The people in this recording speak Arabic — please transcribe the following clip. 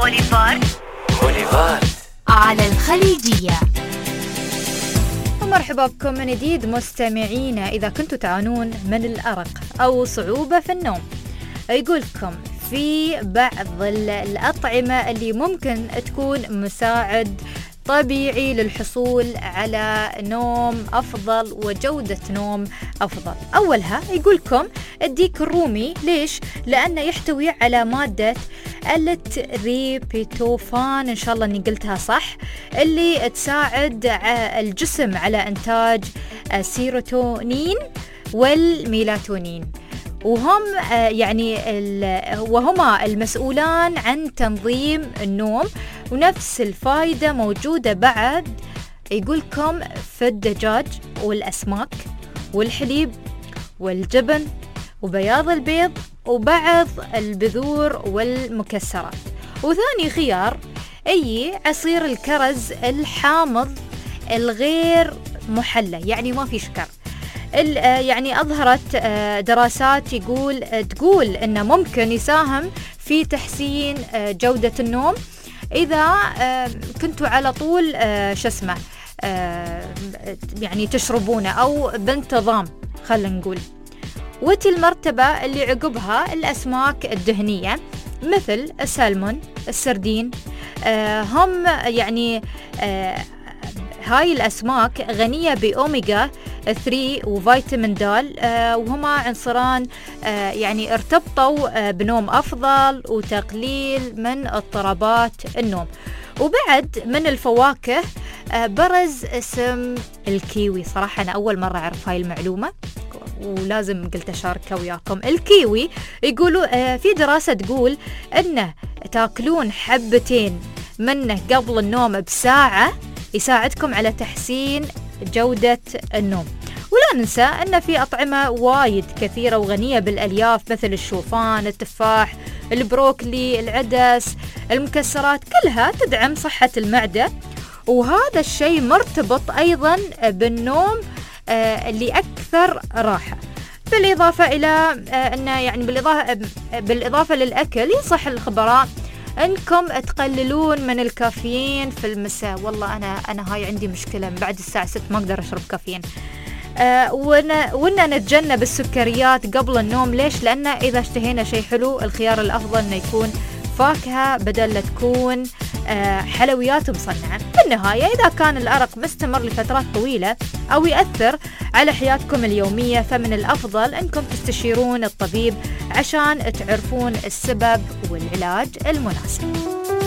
بوليفارد على الخليجية. ومرحبا بكم من جديد مستمعينا. إذا كنتوا تعانون من الأرق أو صعوبة في النوم، يقولكم في بعض الأطعمة اللي ممكن تكون مساعد طبيعي للحصول على نوم أفضل وجودة نوم أفضل. أولها يقولكم الديك الرومي. ليش؟ لأنه يحتوي على مادة التريبتوفان، إن شاء الله أني قلتها صح، اللي تساعد الجسم على إنتاج السيروتونين والميلاتونين، وهما المسؤولان عن تنظيم النوم. ونفس الفائدة موجودة بعد يقولكم في الدجاج والأسماك والحليب والجبن وبياض البيض وبعض البذور والمكسرات. وثاني خيار عصير الكرز الحامض الغير محلى، يعني ما في شكر. يعني أظهرت دراسات تقول إنه ممكن يساهم في تحسين جودة النوم إذا كنتوا على طول يعني تشربونه أو بانتظام، خلينا نقول. وتي المرتبة اللي عقبها الأسماك الدهنية مثل السالمون، السردين. هم يعني هاي الأسماك غنية بأوميغا 3 وفيتامين د، وهما عنصران يعني ارتبطوا بنوم أفضل وتقليل من اضطرابات النوم. وبعد من الفواكه برز اسم الكيوي. صراحة أنا أول مرة أعرف هاي المعلومة ولازم قلت أشاركها وياكم. الكيوي يقولوا في دراسة تقول أنه تاكلون حبتين منه قبل النوم بساعة يساعدكم على تحسين جودة النوم. ولا ننسى أن في أطعمة وايد كثيرة وغنية بالألياف مثل الشوفان، التفاح، البروكلي، العدس، المكسرات، كلها تدعم صحة المعدة. وهذا الشيء مرتبط أيضا بالنوم اللي أكثر راحة. بالإضافة إلى أنه يعني بالإضافة للأكل ينصح الخبراء أنكم تقللون من الكافيين في المساء. والله أنا هاي عندي مشكلة، بعد الساعة 6 ما أقدر أشرب كافيين. وإننا نتجنب السكريات قبل النوم. ليش؟ لأن إذا اشتهينا شيء حلو الخيار الأفضل أنه يكون فاكهة بدل لا تكون حلويات مصنعة. بالنهاية إذا كان الأرق مستمر لفترات طويلة أو يأثر على حياتكم اليومية، فمن الأفضل أنكم تستشيرون الطبيب عشان تعرفون السبب والعلاج المناسب.